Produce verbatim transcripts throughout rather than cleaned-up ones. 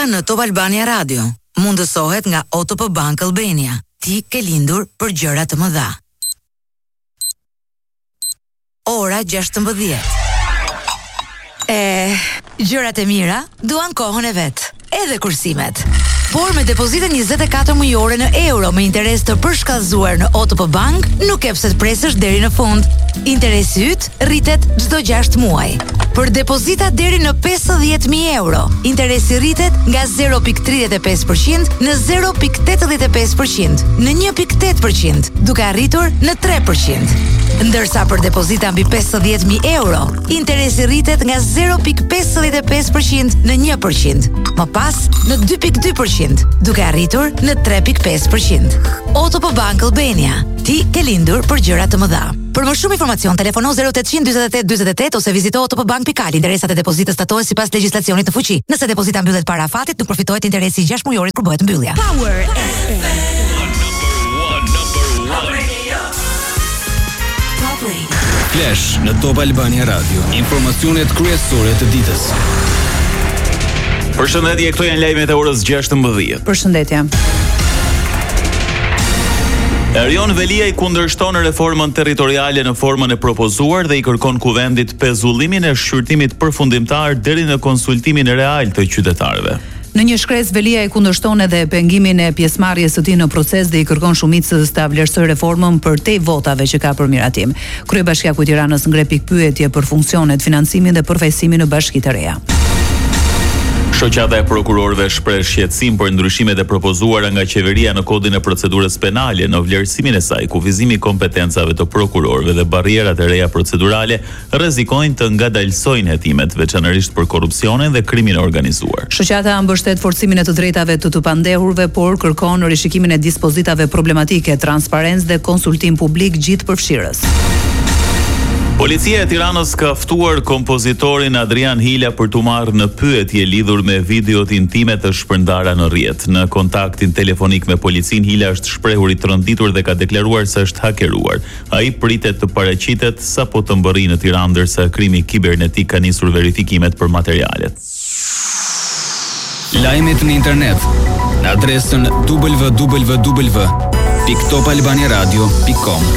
Depozita në Top Albania Radio mundësohet nga O T P Bank Albania. Ti ke lindur për gjëra të mëdha. Ora gjashtëmbëdhjetë. E, gjërat e mira duan kohën e vet, edhe kursimet. Por me depozitën njëzet e katër mujore në euro me interes të përshkallëzuar në O T P Bank, nuk e pse të presësh deri në fund. Interesi yt rritet çdo gjashtë muaj. Për depozita deri në pesëdhjetë mijë euro, interesi rritet nga zero pikë tridhjetë e pesë përqind në zero pikë tetëdhjetë e pesë përqind, në një pikë tetë përqind, duke arritur në tre përqind. Ndërsa për depozita mbi pesëdhjetë mijë euro, interesi rritet nga zero pikë pesëdhjetë e pesë përqind në një përqind, më pas në dy pikë dy përqind, duke arritur në tre pikë pesë përqind. O T P Bank Albania. Ti ke lindur për gjëra të mëdha. Për më shumë informacion, telefono zero tetëqind dyzet e tetë dyzet e tetë ose vizito otpbank pikë al. Interesat e depozitës statohen sipas legjislacionit në fuqi. Nëse depozita mbyllet para afatit, nuk përfitohet interesi i gjashtë mujorit kur bëhet mbyllja. Power F M. Flash në Top Albania Radio. Informacionet kryesore të ditës. Përshëndetje, këto janë lajmet e orës gjashtëmbëdhjetë. Përshëndetje. Erion Velia i kundërshton reformën territoriale në formën e propozuar dhe i kërkon kuvendit pezullimin e shqyrtimit përfundimtar deri në konsultimin real të qytetarëve. Në një shkresë Velia i kundërshton edhe pengimin e pjesëmarrjes së tij në proces dhe i kërkon shumicës ta vlerësojë reformën përtej votave që ka për miratim. Kryebashkiaku i Tiranës ngre pikpyetje për funksionet, financimin dhe përfaqësimin në bashkitë e reja. Shoqata e prokurorëve shpreh shqetësim për ndryshimet e propozuara nga qeveria në kodin e procedurës penale në vlerësimin e saj, kufizimi i kompetencave të prokurorëve dhe barrierat e reja procedurale rrezikojnë të ngadalsojnë hetimet, veçanërisht për korrupsionin dhe krimin e organizuar. Shoqata mbështet forcimin e të drejtave të të pandehurve, por kërkon rishikimin e dispozitave problematike, transparencë dhe konsultim publik gjithë përfshirës. Policia e Tiranës ka ftuar kompozitorin Adrian Hila për të marrë në pyetje lidhur me videot intime të shpërndara në rrjet. Në kontaktin telefonik me policin, Hila është shprehur i tronditur dhe ka deklaruar se është hakeruar. Ai pritet të paraqitet sapo të mbërrijë në Tiranë, ndërsa krimi kibernetik ka nisur verifikimet për materialet. Lajmet në internet në adresën w w w pikë top albania radio pikë com.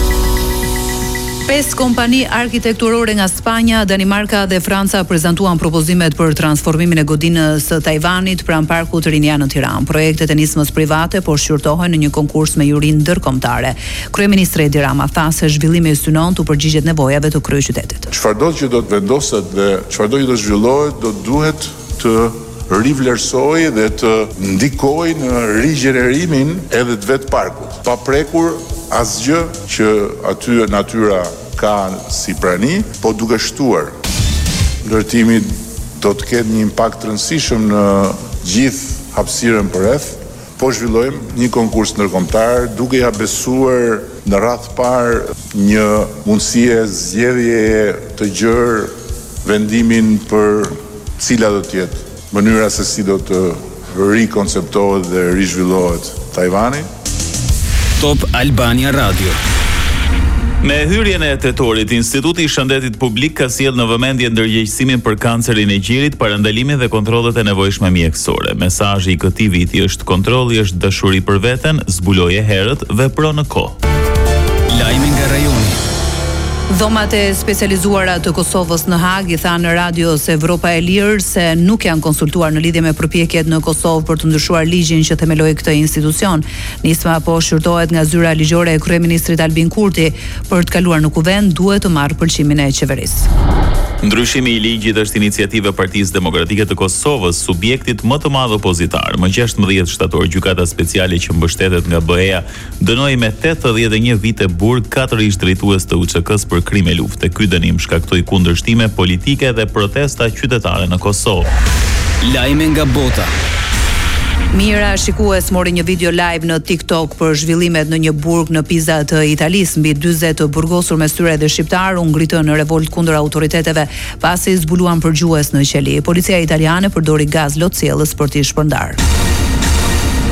Pesë kompani arkitekturore nga Spanja, Danimarka dhe Franca prezantuan propozimet për transformimin e godinës së Tajvanit pranë parkut Rinia në Tiranë. Projektet e nismës private po shqyrtohen në një konkurs me juri ndërkombëtare. Kryeministri Edi Rama tha se zhvillimi synon të përgjigjet nevojave të kryeqytetit. Çfarëdo që do të vendoset dhe çfarëdo që do zhvillohet, do duhet të rivlerësoj dhe të ndikoj në rigjenerimin edhe të vetë parkut, pa prekur asgjë që aty natyra ka si prani, po duke shtuar. Ndërtimi do të ketë një impakt të rëndësishëm në gjithë hapësirën përreth, po zhvillojmë një konkurs ndërkombëtar, duke ja besuar në radhë parë një mundësie zgjedhjeje të gjerë vendimin për cila do të jetë mënyra se si do të rikonceptohet dhe rizhvillohet Tajvani. Top Albania Radio. Me hyrjen e tetorit, Instituti i Shëndetit Publik ka sjellë në vëmendje ndërgjegjësimin për kancerin e gjirit, parandalimin dhe kontrollet e nevojshme mjekësore. Mesazhi i këtij viti është kontrolli është dashuri për veten, zbuloje herët, vepro në kohë. Lajmi nga rajoni. Dhomat e specializuara të Kosovës në Hag i thanë në radios Evropa e Lirë se nuk janë konsultuar në lidhje me përpjekjet në Kosovë për të ndryshuar ligjin që themeloi këtë institucion. Nisma po shqyrtohet nga zyra ligjore e kryeministrit Albin Kurti, për të kaluar në kuvend duhet të marrë pëlqimin e qeverisë. Ndryshimi i ligjit është iniciativë e Partisë Demokratike të Kosovës, subjektit më të madh opozitar. Më gjashtëmbëdhjetë shtator, gjykata speciale që mbështetet nga B E A dënoi me tetëdhjetë e një vite burg katër ish drejtues të U Ç K-s për krime lufte. Ky dënim shkaktoi kundërshtime politike dhe protesta qytetare në Kosovë. Lajme nga bota. Mira shikues mori një video live në TikTok për zhvillimet në një burg në Pisa të Italisë. Mbi dyzet të burgosur me syre dhe shqiptar u ngritën në revolt kundër autoriteteve pasi zbuluan përgjues në qeli. Policia italiane përdori gaz lotësiellës për t'i shpërndarë.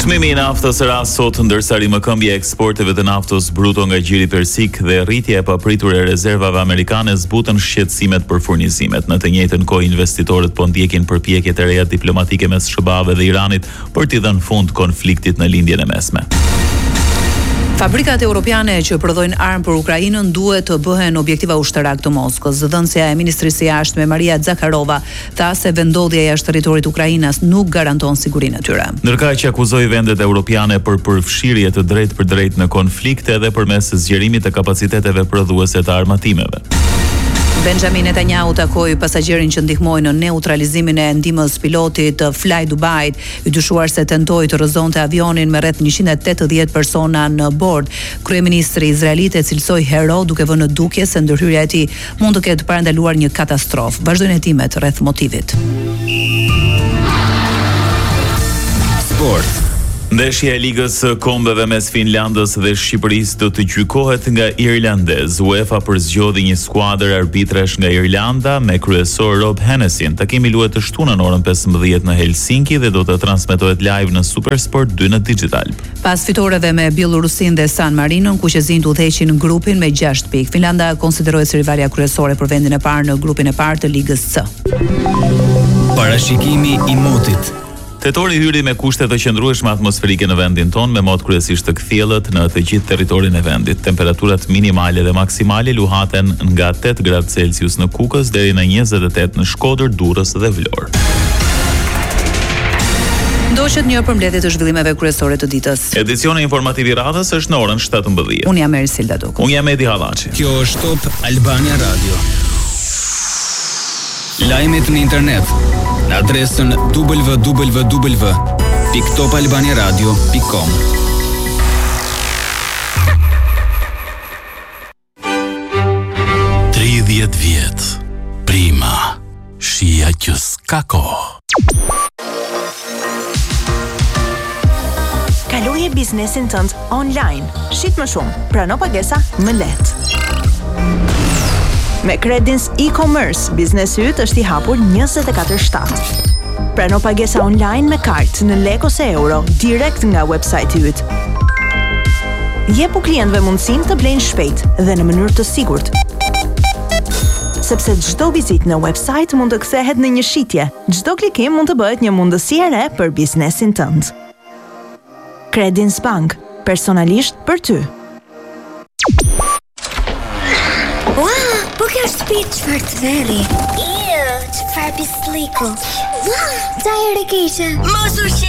Çmimi i naftës rast sot ndërsa rimëkëmbja e eksporteve të naftës bruto nga gjiri persik dhe rritja e papritur e rezervave amerikane zbutën shqetësimet për furnizimet. Në të njëjtën kohë investitorët po ndjekin përpjekjet e reja diplomatike mes S B A-ve dhe Iranit për t'i dhënë fund konfliktit në lindjen e mesme. Fabrikat europiane që prodhojnë armë për Ukrainën duhet të bëhen objektiva ushtarak të Moskës. Zëdhënësja e Ministrisë së Jashtme Maria Zakharova tha se vendodhja jashtë territorit Ukrainës nuk garanton sigurinë e tyre. Ndërkaq që akuzoi vendet europiane për përfshirje të drejtë për drejtë në konflikte edhe përmes zgjerimit të kapaciteteve prodhuese të armatimeve. Benjamin Netanyahu takoi pasagjerin që ndihmoi në neutralizimin e ndihmës pilotit të Fly Dubai, i dyshuar se tentoi të rrëzonte avionin me rreth njëqind e tetëdhjetë persona në bord. Kryeministri izraelit e cilsoi hero duke vënë në dukje se ndërhyrja e tij mund të ketë parandaluar një katastrofë. Vazhdojnë hetimet rreth motivit. Sport. Ndeshja e Ligës së Kombeve mes Finlandës dhe Shqipërisë do të gjykohet nga irlandez. UEFA përzgjodhi një skuadër arbitresh nga Irlanda me kryesor Rob Hennessin. Takimi luhet të shtunën në orën pesëmbëdhjetë në Helsinki dhe do të transmetohet live në Supersport dy në digital. Pas fitoreve me Bielorusin dhe San Marinon, kuqezinjt udhëheqin grupin me gjashtë pikë. Finlanda konsiderohet si rivalja kryesore për vendin e parë në grupin e parë të Ligës C. Parashikimi i motit. Tetori hyri me kushte të qëndrueshme atmosferike në vendin ton me mod kryesisht të kthjellët në të gjithë territorin e vendit. Temperaturat minimale dhe maksimale luhaten nga tetë gradë Celsius në Kukës deri në njëzet e tetë në Shkodër, Durrës dhe Vlorë. Ndoqet një përmbledhje të zhvillimeve kryesore të ditës. Edicioni informativ i radhës është në orën shtatëmbëdhjetë. Unë jam Ersilda Doku. Unë jam Edi Hallaçi. Kjo është Top Albania Radio. Lajmet në internet në adresën w w w pikë top albania radio pikë com. tridhjetë vjet. Prima. Shija që s'ka kohë. Kaloje biznesin tënd online. Shit më shumë, prano pagesa më lehtë. Me Credins e-commerce, biznesi yt është i hapur njëzet e katër shtatë. Prano pagesa online me kartë në lek ose euro, direkt nga website-i yt. Jepu klientëve mundësinë të blejnë shpejt dhe në mënyrë të sigurt. Sepse çdo vizitë në website mund të kthehet në një shitje. Çdo klikim mund të bëhet një mundësi e re për biznesin tënd. Credins Bank, personalisht për ty. Po kjo është shtëpi çfarë të veri. Iu, çfarë pisliku. Ua, ca herë keqe. Mos u